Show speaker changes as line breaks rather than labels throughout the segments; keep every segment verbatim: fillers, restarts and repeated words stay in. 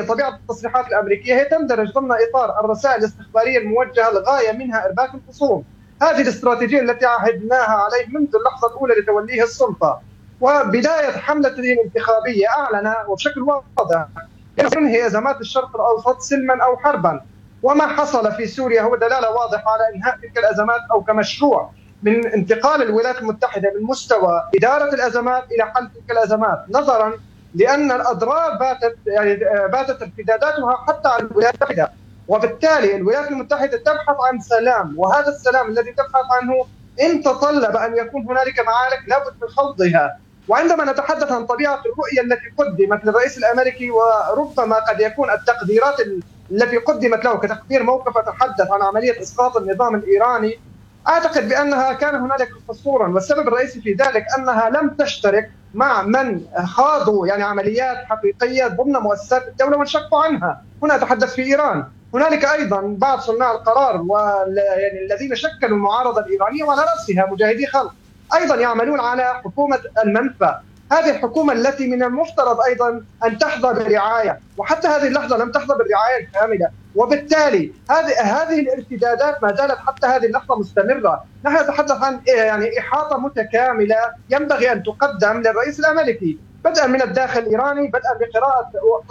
طبيعة التصريحات الأمريكية هي تندرج ضمن إطار الرسائل الاستخبارية الموجهة الغاية منها إرباك الخصوم. هذه الاستراتيجية التي عهدناها عليه منذ اللحظة الأولى لتوليه السلطة. وبداية حملته الانتخابية أعلن وبشكل واضح أن تنهي أزمات الشرق الأوسط سلما أو حربا، وما حصل في سوريا هو دلالة واضحة على إنهاء تلك الأزمات أو كمشروع من انتقال الولايات المتحدة من مستوى إدارة الأزمات إلى حل تلك الأزمات، نظرا لأن الأضرار باتت يعني باتت امتداداتها حتى على الولايات المتحدة. وبالتالي الولايات المتحدة تبحث عن سلام، وهذا السلام الذي تبحث عنه إن تطلب أن يكون هنالك معارك لابد من خوضها. وعندما نتحدث عن طبيعة الرؤية التي قدمت للرئيس الأمريكي، وربما قد يكون التقديرات التي قدمت له كتقدير موقف تتحدث عن عملية إسقاط النظام الإيراني، أعتقد بأنها كان هنالك قصورا، والسبب الرئيسي في ذلك أنها لم تشترك مع من خاضوا يعني عمليات حقيقية ضمن مؤسسات الدولة وانشقوا عنها. هنا أتحدث في إيران. هنالك أيضا بعض صناع القرار يعني الذين شكلوا المعارضة الإيرانية وعلى رأسها مجاهدي خلق أيضا يعملون على حكومة المنفى، هذه الحكومة التي من المفترض أيضا أن تحظى برعاية، وحتى هذه اللحظة لم تحظى بالرعاية الكاملة. وبالتالي هذه هذه الارتدادات ما زالت حتى هذه اللحظة مستمرة. نحن نتحدث عن يعني إحاطة متكاملة ينبغي أن تقدم للرئيس الأمريكي، بدءا من الداخل الإيراني، بدءا بقراءة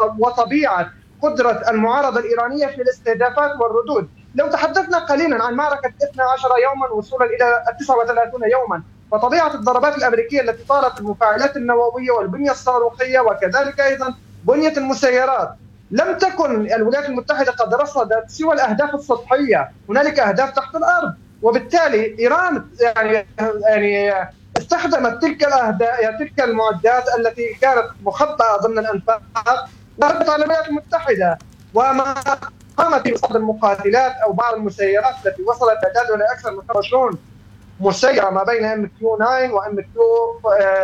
وطبيعة قدرة المعارضة الإيرانية في الاستهدافات والردود. لو تحدثنا قليلا عن معركة اثني عشر يوما وصولا إلى تسعة وثلاثين يوما، فطبيعة الضربات الأمريكية التي طالت المفاعلات النووية والبنية الصاروخية وكذلك أيضا بنية المسيرات، لم تكن الولايات المتحدة قد رصدت سوى الأهداف السطحية، هنالك أهداف تحت الأرض. وبالتالي إيران يعني يعني استخدمت تلك الأهداف يعني تلك المعدات التي كانت مخبأة ضمن الأنفاق وردت على الولايات المتحدة. وما قامت بإصابة المقاتلات أو بعض المسيرات التي وصلت تعدادها إلى أكثر من خمسة وعشرين مسيرة ما بين ام كيو تسعة وام كيو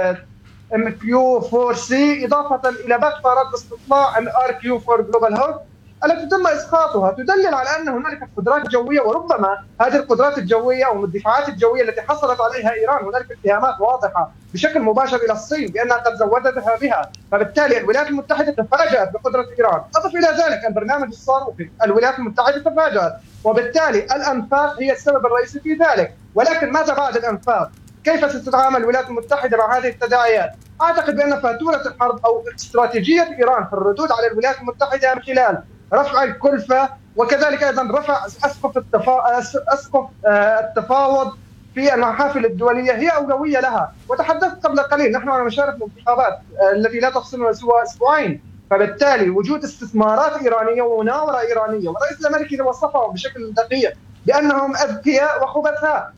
ام كيو أربعة سي، إضافة إلى باقي طائرات استطلاع ام ار كيو أربعة جلوبال هوك التي تم اسقاطها، تدلل على ان هنالك قدرات جويه. وربما هذه القدرات الجويه او الدفاعات الجويه التي حصلت عليها ايران هنالك اتهامات واضحه بشكل مباشر الى الصين بانها قد زودتها بها، فبالتالي الولايات المتحده تفاجات بقدره ايران. اضف الى ذلك البرنامج الصاروخي، الولايات المتحده تفاجات، وبالتالي الانفاق هي السبب الرئيسي في ذلك. ولكن ماذا بعد الانفاق؟ كيف ستتعامل الولايات المتحده مع هذه التداعيات؟ اعتقد بان فاتوره الحرب او استراتيجيه ايران في الردود على الولايات المتحده من خلال رفع الكلفة وكذلك أيضا رفع أسقف التفا... أسقف التفاوض في المحافل الدولية هي أولوية لها. وتحدثت قبل قليل نحن على مشارف الانتخابات التي لا تفصلنا سوى أسبوعين، فبالتالي وجود استثمارات إيرانية ومناورة إيرانية، والرئيس الأمريكي وصفهم بشكل دقيق بأنهم أذكياء وخبثاء.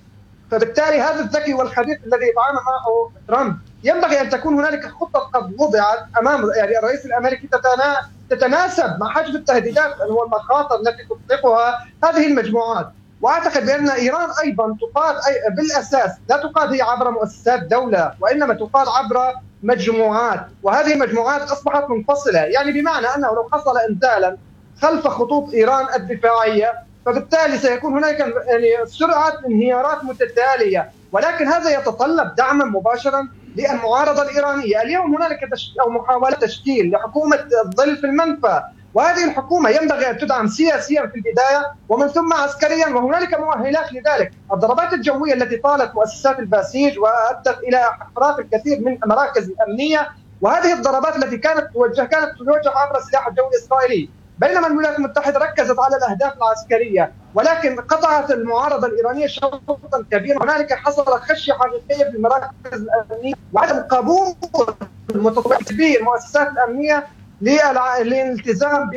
فبالتالي هذا الذكي والخبيث الذي يتعامل معه ترامب ينبغي أن تكون هنالك خطة قد وضعت أمام يعني الرئيس الأمريكي تتنا... تتناسب مع حجم التهديدات والمخاطر التي تطلقها هذه المجموعات. واعتقد بان ايران ايضا تقاد أي بالاساس لا تقاد هي عبر مؤسسات دوله، وانما تقاد عبر مجموعات، وهذه المجموعات اصبحت منفصله، يعني بمعنى انه لو حصل انزالا خلف خطوط ايران الدفاعيه فبالتالي سيكون هناك يعني سرعه انهيارات متتاليه، ولكن هذا يتطلب دعما مباشرا للمعارضه الايرانيه. اليوم هنالك او محاوله تشكيل لحكومه الظل في المنفى، وهذه الحكومة ينبغي أن تدعم سياسيا في البداية ومن ثم عسكريا، وهنالك مؤهلات لذلك. الضربات الجوية التي طالت مؤسسات الباسيج وأدت إلى إحراق الكثير من المراكز الأمنية، وهذه الضربات التي كانت توجه كانت توجه عبر السلاح الجوي الإسرائيلي، بينما الولايات المتحدة ركزت على الأهداف العسكرية، ولكن قطعت المعارضة الإيرانية شوطا كبيرا. هنالك حصل خشية حقيقية في المراكز الأمنية وعدم قبول المتطوعين بالمؤسسات الأمنية للالتزام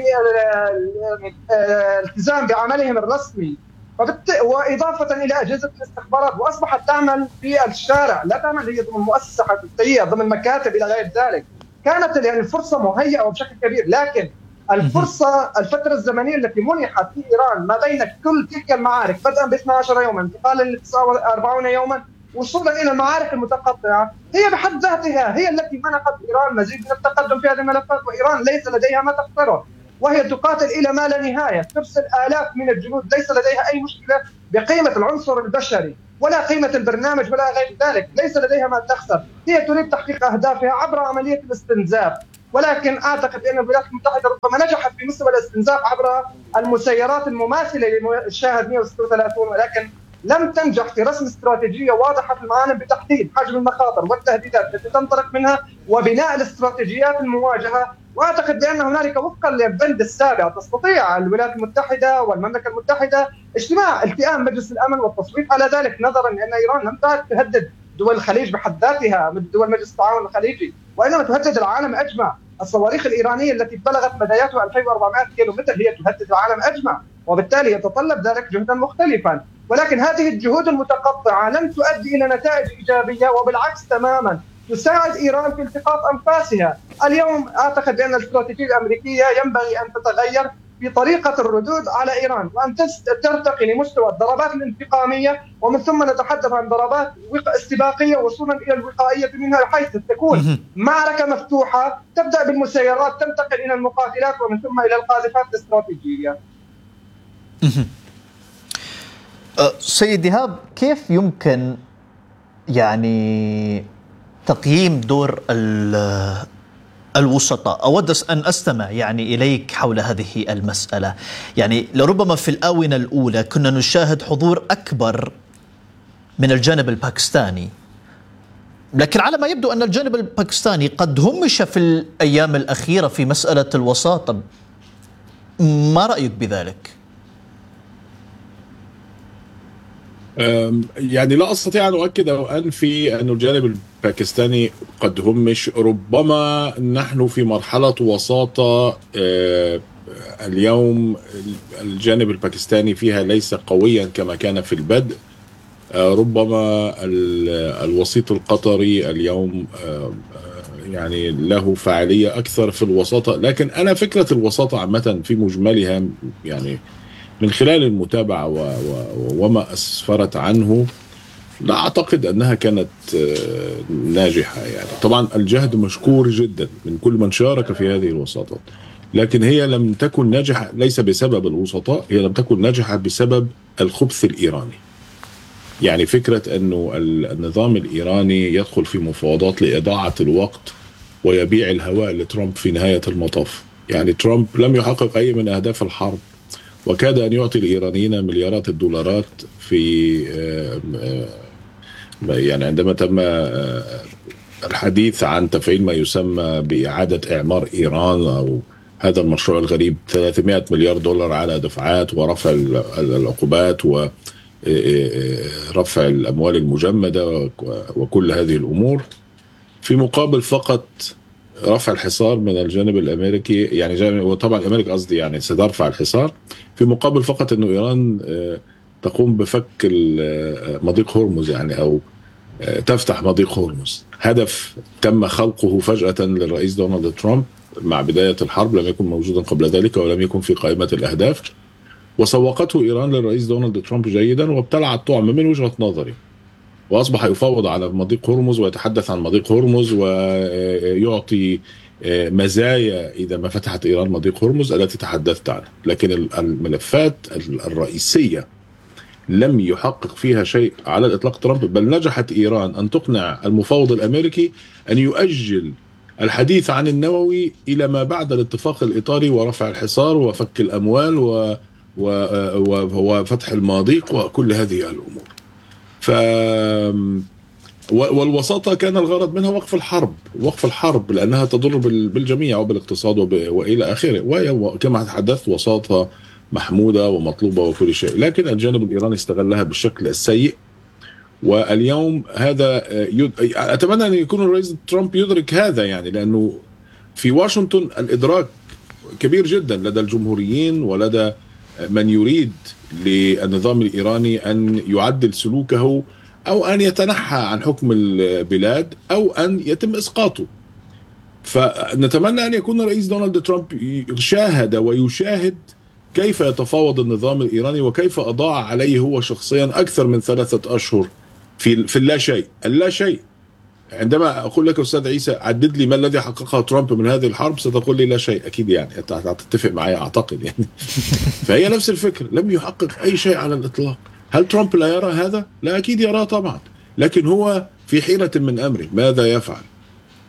بالالتزام بعملهم الرسمي، واضافه الى اجهزه الاستخبارات، واصبحت تعمل في الشارع، لا تعمل هي ضمن مؤسسه حقيقيه ضمن مكاتب الى غير ذلك. كانت يعني الفرصه مهيئه بشكل كبير، لكن الفرصه الفتره الزمنيه التي منحت في ايران ما بين كل تلك المعارك بدءا ب اثني عشر يوما انتقالا ل تسعة وأربعين يوما وصولا الى المعارك المتقطعه، هي بحد ذاتها هي التي منحت ايران مزيد من التقدم في هذه الملفات. وايران ليس لديها ما تخسره، وهي تقاتل الى ما لا نهايه، ترسل الاف من الجنود، ليس لديها اي مشكله بقيمه العنصر البشري ولا قيمه البرنامج ولا غير ذلك، ليس لديها ما تخسر. هي تريد تحقيق اهدافها عبر عمليه الاستنزاف، ولكن أعتقد أن الولايات المتحدة ربما نجحت في مستوى الاستنزاف عبر المسيرات المماثلة للشاهد مئة وستة وثلاثين، ولكن لم تنجح في رسم استراتيجية واضحة المعالم بتحديد حجم المخاطر والتهديدات التي تنطلق منها وبناء الاستراتيجيات المواجهة. وأعتقد بأن هنالك وفقا للبند السابع تستطيع الولايات المتحدة والمملكة المتحدة اجتماع التئام مجلس الأمن والتصويت على ذلك، نظرا لأن إيران لم تعد تهدد دول الخليج بحد ذاتها من دول مجلس التعاون الخليجي، وإنما تهدد العالم أجمع. الصواريخ الإيرانية التي بلغت مداياتها ألفين وأربعمائة كيلومتر هي تهدد العالم أجمع، وبالتالي يتطلب ذلك جهدا مختلفا. ولكن هذه الجهود المتقطعة لن تؤدي إلى نتائج إيجابية، وبالعكس تماما تساعد إيران في التقاط أنفاسها. اليوم أعتقد بأن الاستراتيجية الأمريكية ينبغي أن تتغير في طريقة الردود على إيران، وأن ترتقي لمستوى الضربات الانتقامية، ومن ثم نتحدث عن ضربات استباقية وصولا إلى الوقائية منها، حيث تكون معركة مفتوحة تبدأ بالمسيرات تنتقل إلى المقاتلات ومن ثم إلى القاذفات الاستراتيجية.
سيد دهاب، كيف يمكن يعني تقييم دور الوسطاء؟ أود أن أستمع يعني إليك حول هذه المسألة. يعني لربما في الآونة الأولى كنا نشاهد حضور أكبر من الجانب الباكستاني، لكن على ما يبدو أن الجانب الباكستاني قد همش في الأيام الأخيرة في مسألة الوساطة. ما رأيك بذلك؟
يعني لا أستطيع أن أؤكد أو أنفي أن الجانب الباكستاني قد همش. ربما نحن في مرحلة وساطة اليوم الجانب الباكستاني فيها ليس قويا كما كان في البدء. ربما الوسيط القطري اليوم يعني له فاعلية أكثر في الوساطة، لكن أنا فكرة الوساطة عامة في مجملها يعني من خلال المتابعة و و وما أسفرت عنه لا أعتقد أنها كانت ناجحة. يعني طبعا الجهد مشكور جدا من كل من شارك في هذه الوساطات، لكن هي لم تكن ناجحة ليس بسبب الوسطاء، هي لم تكن ناجحة بسبب الخبث الإيراني. يعني فكرة أنه النظام الإيراني يدخل في مفاوضات لإضاعة الوقت ويبيع الهواء لترامب في نهاية المطاف. يعني ترامب لم يحقق أي من أهداف الحرب، وكاد أن يعطي الإيرانيين مليارات الدولارات في يعني عندما تم الحديث عن تفعيل ما يسمى بإعادة إعمار إيران أو هذا المشروع الغريب، ثلاثمائة مليار دولار على دفعات ورفع العقوبات ورفع الأموال المجمدة وكل هذه الأمور، في مقابل فقط رفع الحصار من الجانب الأمريكي. يعني وطبعا الأمريكا قصدي يعني سترفع الحصار في مقابل فقط أنه إيران تقوم بفك مضيق هرمز، يعني أو تفتح مضيق هرمز، هدف تم خلقه فجأة للرئيس دونالد ترامب مع بداية الحرب، لم يكن موجودا قبل ذلك ولم يكن في قائمة الأهداف، وسوقته إيران للرئيس دونالد ترامب جيدا وابتلع الطعم من وجهة نظري، وأصبح يفاوض على مضيق هرمز ويتحدث عن مضيق هرمز ويعطي مزايا إذا ما فتحت إيران مضيق هرمز التي تحدثت عنها. لكن الملفات الرئيسية لم يحقق فيها شيء على الإطلاق ترامب، بل نجحت إيران أن تقنع المفاوض الأمريكي أن يؤجل الحديث عن النووي إلى ما بعد الاتفاق الإطاري ورفع الحصار وفك الأموال و... و... وفتح المضيق وكل هذه الأمور. ف والوساطة كان الغرض منها وقف الحرب، وقف الحرب لأنها تضر بالجميع وبالاقتصاد وب... وإلى آخره، وكما تحدثت وساطة محمودة ومطلوبة وكل شيء، لكن الجانب الإيراني استغلها بالشكل السيء. واليوم هذا يد... أتمنى أن يكون الرئيس ترامب يدرك هذا، يعني لأنه في واشنطن الإدراك كبير جدا لدى الجمهوريين ولدى من يريد للنظام الإيراني أن يعدل سلوكه أو أن يتنحى عن حكم البلاد أو أن يتم إسقاطه. فنتمنى أن يكون الرئيس دونالد ترامب شاهد ويشاهد كيف يتفاوض النظام الإيراني وكيف أضاع عليه هو شخصيا أكثر من ثلاثة أشهر في في اللا شيء اللا شيء. عندما أقول لك أستاذ عيسى عدد لي ما الذي حققه ترامب من هذه الحرب، ستقول لي لا شيء. أكيد يعني هتتفق معي أعتقد يعني. فهي نفس الفكرة، لم يحقق أي شيء على الإطلاق. هل ترامب لا يرى هذا؟ لا، أكيد يراه طبعا، لكن هو في حيرة من أمره ماذا يفعل.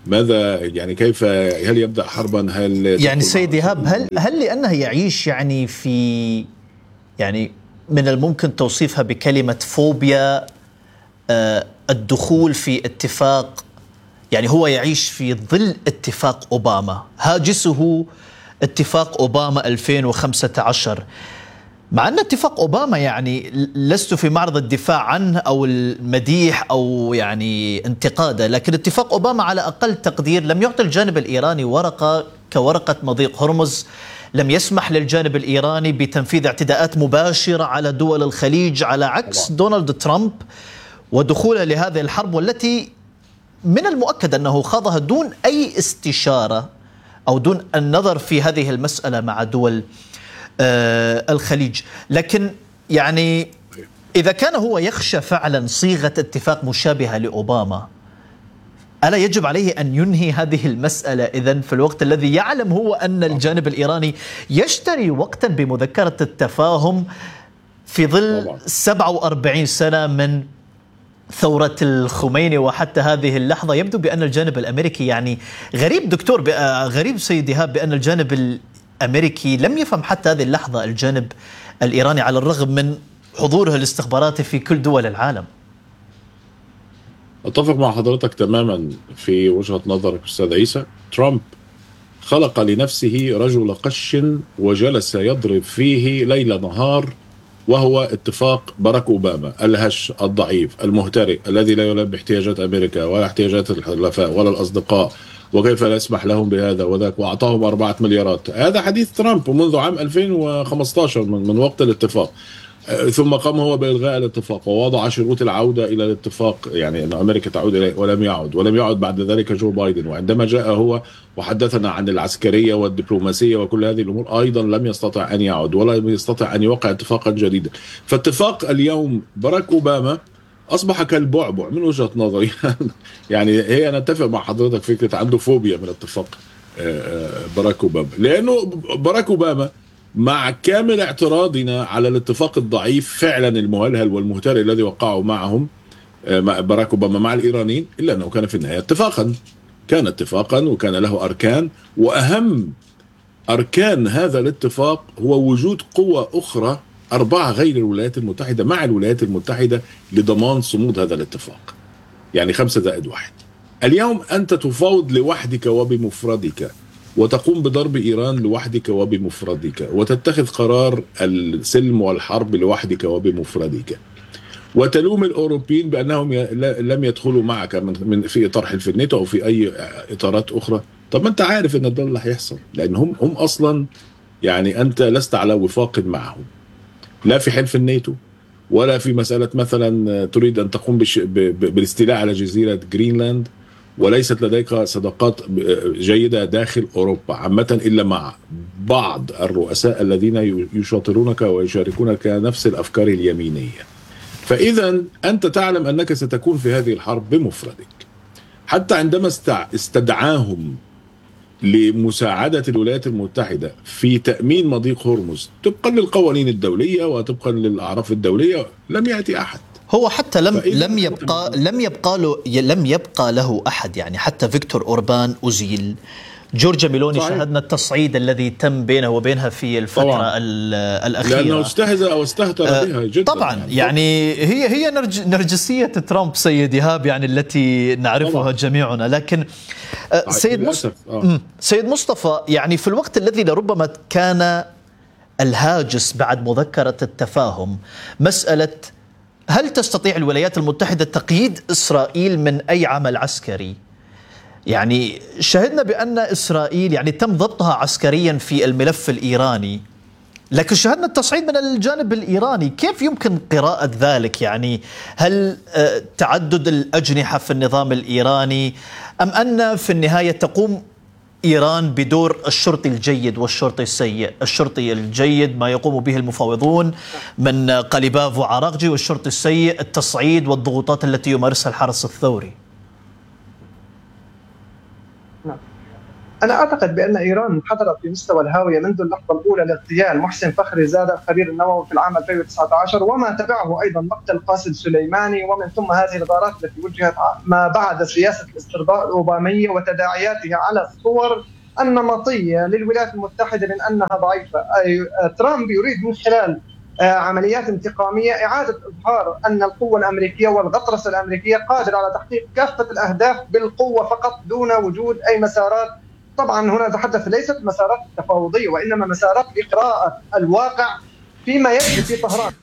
ماذا يعني كيف هل يبدأ حربا؟ هل
يعني سيد إيهاب هل هل لأنه يعيش يعني في يعني من الممكن توصيفها بكلمة فوبيا آه الدخول في اتفاق، يعني هو يعيش في ظل اتفاق أوباما، هاجسه اتفاق أوباما ألفين وخمسة عشر، مع أن اتفاق أوباما يعني لست في معرض الدفاع عنه أو المديح أو يعني انتقاده، لكن اتفاق أوباما على أقل تقدير لم يعطي الجانب الإيراني ورقة كورقة مضيق هرمز، لم يسمح للجانب الإيراني بتنفيذ اعتداءات مباشرة على دول الخليج، على عكس دونالد ترامب ودخوله لهذه الحرب والتي من المؤكد أنه خاضها دون أي استشارة أو دون النظر في هذه المسألة مع دول آه الخليج. لكن يعني إذا كان هو يخشى فعلا صيغة اتفاق مشابهة لأوباما، ألا يجب عليه أن ينهي هذه المسألة إذن في الوقت الذي يعلم هو أن الجانب الإيراني يشتري وقتا بمذكرة التفاهم في ظل سبعة وأربعين سنة من ثورة الخميني وحتى هذه اللحظة؟ يبدو بأن الجانب الأمريكي يعني غريب دكتور غريب سيد إيهاب بأن الجانب الأمريكي لم يفهم حتى هذه اللحظة الجانب الإيراني على الرغم من حضوره الاستخباراتي في كل دول العالم.
أتفق مع حضرتك تماما في وجهة نظرك أستاذ عيسى. ترامب خلق لنفسه رجل قش وجلس يضرب فيه ليل نهار، وهو اتفاق باراك أوباما الهش الضعيف المهترئ الذي لا يلبي احتياجات أمريكا ولا احتياجات الحلفاء ولا الأصدقاء، وكيف لا يسمح لهم بهذا وذاك، وأعطاهم أربعة مليارات. هذا حديث ترامب منذ عام ألفين وخمسة عشر من, من وقت الاتفاق. ثم قام هو بإلغاء الاتفاق ووضع شروط العودة إلى الاتفاق، يعني أن أمريكا تعود إليه، ولم يعد ولم يعد بعد ذلك جو بايدن. وعندما جاء هو وحدثنا عن العسكرية والدبلوماسية وكل هذه الأمور، أيضا لم يستطع أن يعود ولا يستطع أن يوقع اتفاقا جديدا. فاتفاق اليوم باراك أوباما أصبح كالبعبع من وجهة نظري. يعني هي أنا أتفق مع حضرتك فكرة عنده فوبيا من اتفاق باراك أوباما، لأنه باراك أوباما مع كامل اعتراضنا على الاتفاق الضعيف فعلا المهلهل والمهترئ الذي وقعوا معهم مع باراك أوباما مع الإيرانيين، إلا أنه كان في النهاية اتفاقا، كان اتفاقا وكان له أركان، وأهم أركان هذا الاتفاق هو وجود قوة أخرى أربعة غير الولايات المتحدة مع الولايات المتحدة لضمان صمود هذا الاتفاق، يعني خمسة زائد واحد. اليوم أنت تفاوض لوحدك وبمفردك، وتقوم بضرب إيران لوحدك وبمفردك، وتتخذ قرار السلم والحرب لوحدك وبمفردك، وتلوم الأوروبيين بأنهم لم يدخلوا معك من في إطار حلف الناتو أو في أي إطارات أخرى. طب ما أنت عارف أن ده اللي هيحصل، لأن هم هم أصلا يعني أنت لست على وفاق معهم، لا في حلف الناتو ولا في مسألة مثلا تريد أن تقوم بالاستيلاء على جزيرة جرينلاند، وليست لديك صداقات جيدة داخل أوروبا عامة إلا مع بعض الرؤساء الذين يشاطرونك ويشاركونك نفس الأفكار اليمينية. فإذا أنت تعلم أنك ستكون في هذه الحرب بمفردك. حتى عندما استدعاهم لمساعدة الولايات المتحدة في تأمين مضيق هرمز طبقا للقوانين الدولية وطبقا للأعراف الدولية، لم يأتي أحد.
هو حتى لم لم يبقى لم يبقى له لم يبقى له أحد، يعني حتى فيكتور أوربان أزيل، جورجيا ميلوني صحيح. شاهدنا التصعيد الذي تم بينه وبينها في الفترة طبعا. الأخيرة،
لأنه استهزأ أو استهتر آه بها جدا.
طبعا يعني, يعني هي هي نرج نرجسية ترامب سيد إيهاب، يعني التي نعرفها طبعا. جميعنا. لكن آه سيد مصطفى آه. سيد مصطفى يعني في الوقت الذي لربما كان الهاجس بعد مذكرة التفاهم مسألة هل تستطيع الولايات المتحدة تقييد إسرائيل من أي عمل عسكري؟ يعني شهدنا بأن إسرائيل يعني تم ضبطها عسكريا في الملف الإيراني، لكن شهدنا التصعيد من الجانب الإيراني. كيف يمكن قراءة ذلك؟ يعني هل تعدد الأجنحة في النظام الإيراني، أم أن في النهاية تقوم إيران بدور الشرطي الجيد والشرطي السيء؟ الشرطي الجيد ما يقوم به المفاوضون من قليباف وعراقجي، والشرطي السيء التصعيد والضغوطات التي يمارسها الحرس الثوري.
أنا أعتقد بأن إيران انحدرت في مستوى الهاوية منذ اللحظة الأولى لاغتيال محسن فخري زادة الخبير النووي في العام ألفين وتسعة عشر، وما تبعه أيضا مقتل قاسم سليماني، ومن ثم هذه الغارات التي وجهت ما بعد سياسة الاسترضاء الأوبامية وتداعياتها على الصور النمطية للولايات المتحدة من أنها ضعيفة. أي ترامب يريد من خلال عمليات انتقامية إعادة إظهار أن القوة الأمريكية والغطرسة الأمريكية قادرة على تحقيق كافة الأهداف بالقوة فقط دون وجود أي مسارات. طبعا هنا نتحدث ليست مسارات تفاوضية، وإنما مسارات لقراءة الواقع فيما يجري في طهران.